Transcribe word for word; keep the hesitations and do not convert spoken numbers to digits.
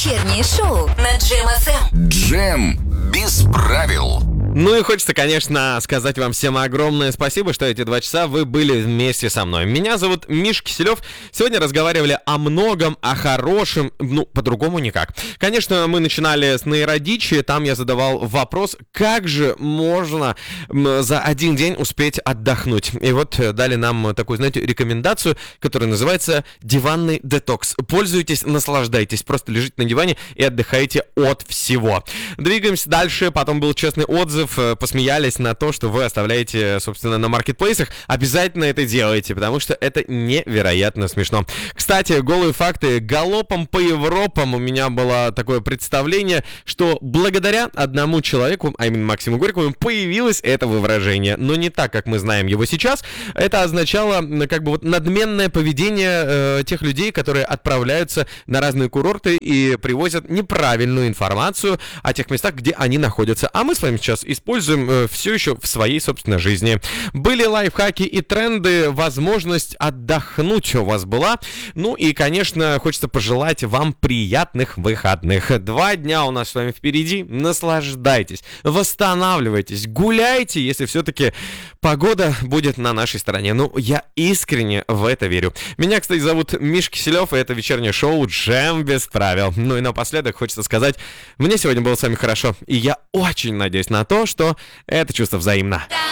Вечернее шоу на Джем эф эм. Джем без правил. Ну и хочется, конечно, сказать вам всем огромное спасибо, что эти два часа вы были вместе со мной. Меня зовут Миш Киселев. Сегодня разговаривали о многом, о хорошем, ну, по-другому никак. Конечно, мы начинали с нейродичи, там я задавал вопрос, как же можно за один день успеть отдохнуть. И вот дали нам такую, знаете, рекомендацию, которая называется «Диванный детокс». Пользуйтесь, наслаждайтесь, просто лежите на диване и отдыхайте от всего. Двигаемся дальше, потом был честный отзыв. Посмеялись на то, что вы оставляете, собственно, на маркетплейсах. Обязательно это делайте, потому что это невероятно смешно. Кстати, голые факты. Галопом по Европам у меня было такое представление, что благодаря одному человеку, а именно Максиму Горькову, появилось это выражение. Но не так, как мы знаем его сейчас. Это означало, как бы, вот надменное поведение э, тех людей, которые отправляются на разные курорты и привозят неправильную информацию о тех местах, где они находятся. А мы с вами сейчас используем э, все еще в своей, собственно, жизни. Были лайфхаки и тренды, возможность отдохнуть у вас была. Ну и, конечно, хочется пожелать вам приятных выходных. Два дня у нас с вами впереди. Наслаждайтесь, восстанавливайтесь, гуляйте, если все-таки погода будет на нашей стороне. Ну, я искренне в это верю. Меня, кстати, зовут Миш Киселев, и это вечернее шоу «Джем без правил». Ну и напоследок хочется сказать, мне сегодня было с вами хорошо, и я очень надеюсь на то, что это чувство взаимно.